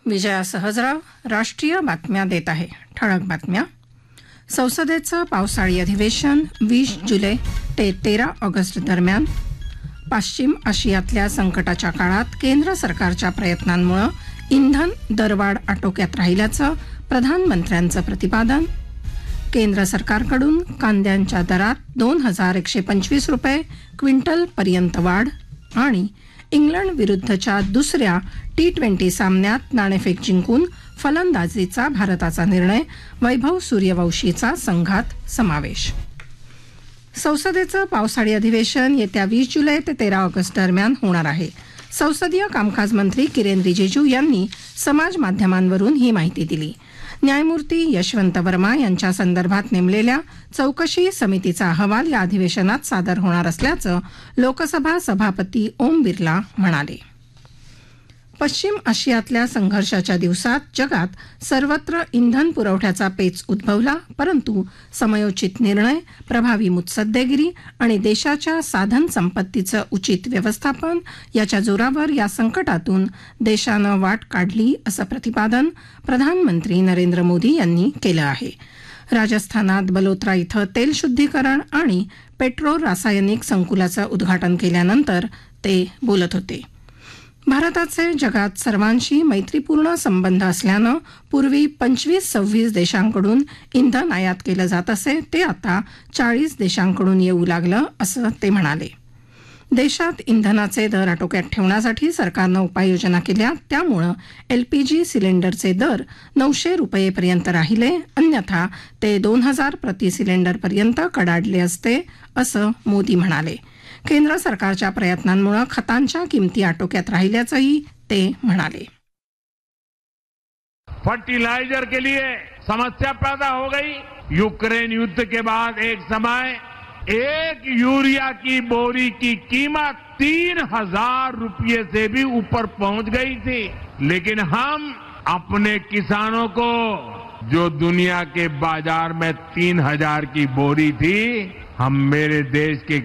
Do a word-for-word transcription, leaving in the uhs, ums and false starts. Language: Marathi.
विजया सहजराव राष्ट्रीय बातम्या देत आहे. ठळक बातम्या. संसदेचं पावसाळी अधिवेशन वीस जुलै ते तेरा ऑगस्ट दरम्यान. पश्चिम आशियातल्या संकटाच्या काळात केंद्र सरकारच्या प्रयत्नांमुळे इंधन दरवाढ आटोक्यात राहिल्याचं प्रधानमंत्र्यांचं प्रतिपादन. केंद्र सरकारकडून कांद्यांच्या दरात दोन हजार एकशे पंचवीस रुपये क्विंटल पर्यंत वाढ. आणि इंग्लंड विरुद्धच्या दुसऱ्या टी ट्वेंटी सामन्यात नाणेफेक जिंकून फलंदाजीचा भारताचा निर्णय. वैभव सूर्यवंशीचा संघात समावेश. संसदेचं पावसाळी अधिवेशन येत्या वीस जुलै ते तेरा ऑगस्ट दरम्यान होणार आहे. संसदीय कामकाज मंत्री किरेन रिजिजू यांनी समाज माध्यमांवरून ही माहिती दिली. न्यायमूर्ती यशवंत वर्मा यांच्या संदर्भात नेमलेल्या चौकशी समितीचा अहवाल या अधिवेशनात सादर होणार असल्याचं लोकसभा सभापती ओम बिर्ला म्हणाले. पश्चिम आशियातल्या संघर्षाच्या दिवसात जगात सर्वत्र इंधन पुरवठ्याचा पेच उद्भवला, परंतु समयोचित निर्णय, प्रभावी मुत्सद्देगिरी आणि देशाच्या साधन संपत्तीचं उचित व्यवस्थापन याच्या जोरावर या संकटातून देशानं वाट काढली असं प्रतिपादन प्रधानमंत्री नरेंद्र मोदी यांनी केलं आहे. राजस्थानात बलोत्रा इथं तेल शुद्धीकरण आणि पेट्रो रासायनिक संकुलाचं उद्घाटन केल्यानंतर ते बोलत होते. भारताचे जगात सर्वांशी मैत्रीपूर्ण संबंध असल्यानं पूर्वी पंचवीस सव्वीस देशांकडून इंधन आयात केलं जात असे, ते आता चाळीस देशांकडून येऊ लागलं असं ते म्हणाले. देशात इंधनाचे दर आटोक्यात ठेवण्यासाठी सरकारनं उपाययोजना केल्या, त्यामुळं एलपीजी सिलेंडरचे दर नऊशे रुपयेपर्यंत राहिले, अन्यथा ते दोन हजार प्रति सिलेंडरपर्यंत कडाडले असते असं मोदी म्हणाले. केंद्र सरकारच्या प्रयत्नांमुळे खतांच्या किमती आटोक्यात राहिल्याचंही ते म्हणाले. फर्टिलाइजर के लिए समस्या पैदा हो गई. यूक्रेन युद्ध के बाद एक समय एक यूरिया की बोरी की कीमत तीन हजार रुपये से भी ऊपर पहुंच गई थी, लेकिन हम अपने किसानों को जो दुनिया के बाजार में तीन हजार की बोरी थी, हम मेरे देश के